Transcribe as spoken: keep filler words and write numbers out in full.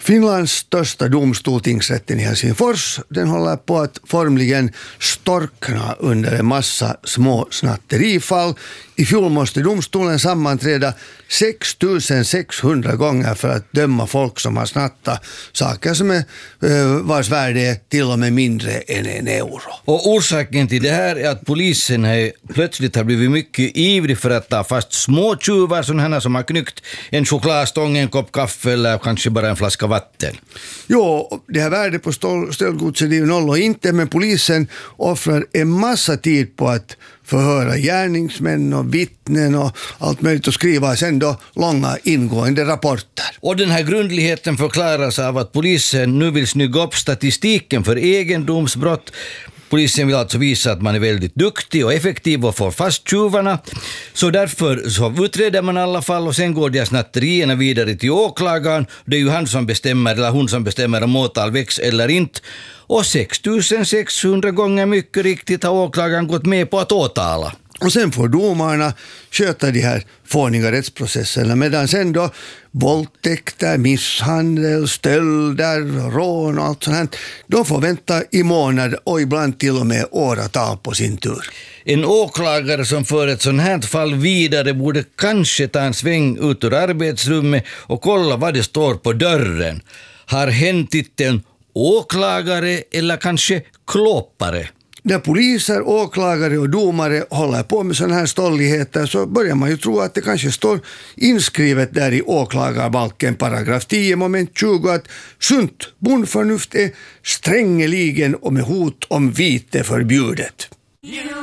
Finlands största domstol, tingsrätten i Helsingfors, den håller på att formligen storkna under en massa små snatterifall. I fjol måste domstolen sammanträda sex tusen sexhundra gånger för att döma folk som har snattat saker som är, vars värde är till och med mindre än en euro. Och orsaken till det här är att polisen har plötsligt har blivit mycket ivrig för att ta fast små tjuvar, sådana som har knyckt en chokladstång, en kopp kaffe eller kanske bara en flaska vatten. Jo, det här värdet på stöldgodset är ju noll och inte, men polisen offrar en massa tid på att förhöra gärningsmän och vittnen och allt möjligt och skriva sen då långa ingående rapporter. Och den här grundligheten förklaras av att polisen nu vill snygga upp statistiken för egendomsbrott. Polisen vill alltså visa att man är väldigt duktig och effektiv och får fast tjuvarna. Så därför så utreder man i alla fall och sen går de snatterierna vidare till åklagaren. Det är ju han som bestämmer eller hon som bestämmer om åtal väcks eller inte. Och sex tusen sexhundra gånger mycket riktigt har åklagaren gått med på att åtala. Och sen får domarna sköta de här fåniga rättsprocesserna, medan sen då våldtäkter, misshandel, stölder, rån och allt sånt här, de får vänta i månader och ibland till och med åratal på sin tur. En åklagare som för ett sånt här fall vidare borde kanske ta en sväng ut ur arbetsrummet och kolla vad det står på dörren. Har hänt titeln åklagare eller kanske klåpare? När poliser, åklagare och domare håller på med sådana här stolligheter så börjar man ju tro att det kanske står inskrivet där i åklagarbalken paragraf tio moment tjugo att sunt bondförnuft är strängeligen och med hot om vite förbjudet.